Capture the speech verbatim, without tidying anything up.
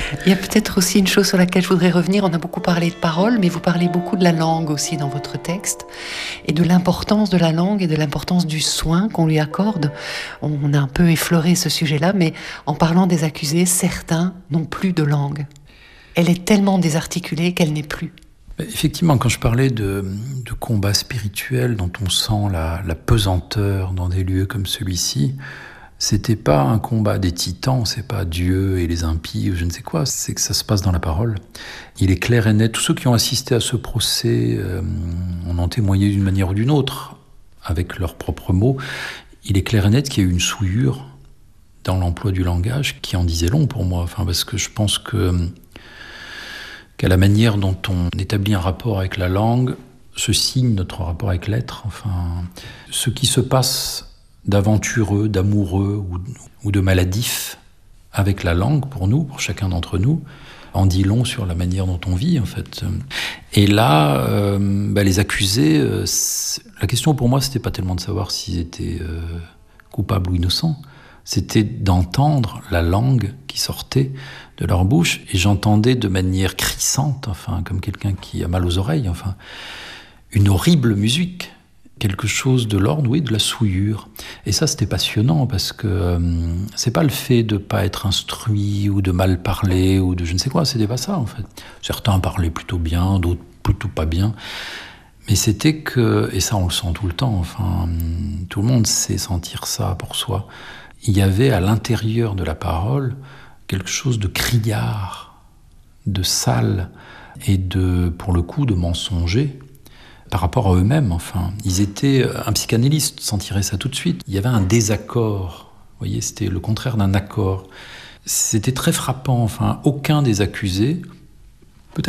Il y a peut-être aussi une chose sur laquelle je voudrais revenir. On a beaucoup parlé de parole, mais vous parlez beaucoup de la langue aussi dans votre texte, et de l'importance de la langue et de l'importance du soin qu'on lui accorde. On a un peu effleuré ce sujet-là, mais en parlant des accusés, certains n'ont plus de langue. Elle est tellement désarticulée qu'elle n'est plus. Effectivement, quand je parlais de, de combat spirituel dont on sent la, la pesanteur dans des lieux comme celui-ci, c'était pas un combat des titans, c'est pas Dieu et les impies ou je ne sais quoi, c'est que ça se passe dans la parole. Il est clair et net. Tous ceux qui ont assisté à ce procès euh, en ont témoigné d'une manière ou d'une autre, avec leurs propres mots. Il est clair et net qu'il y a eu une souillure dans l'emploi du langage qui en disait long pour moi. Enfin, parce que je pense que qu'à la manière dont on établit un rapport avec la langue se signe notre rapport avec l'être. Enfin, ce qui se passe d'aventureux, d'amoureux ou, ou de maladif avec la langue, pour nous, pour chacun d'entre nous, en dit long sur la manière dont on vit, en fait. Et là, euh, bah, les accusés, euh, la question pour moi, c'était pas tellement de savoir s'ils étaient euh, coupables ou innocents, c'était d'entendre la langue qui sortait de leur bouche, et j'entendais de manière crissante, enfin, comme quelqu'un qui a mal aux oreilles, enfin, une horrible musique, quelque chose de l'ordre, oui, de la souillure. Et ça, c'était passionnant, parce que euh, c'est pas le fait de pas être instruit, ou de mal parler, ou de je ne sais quoi, c'était pas ça, en fait. Certains parlaient plutôt bien, d'autres plutôt pas bien, mais c'était que, et ça on le sent tout le temps, enfin, tout le monde sait sentir ça pour soi, il y avait à l'intérieur de la parole quelque chose de criard, de sale, et de, pour le coup, de mensonger, par rapport à eux-mêmes, enfin. Ils étaient... Un psychanalyste sentirait ça tout de suite. Il y avait un désaccord. Vous voyez, c'était le contraire d'un accord. C'était très frappant, enfin. Aucun des accusés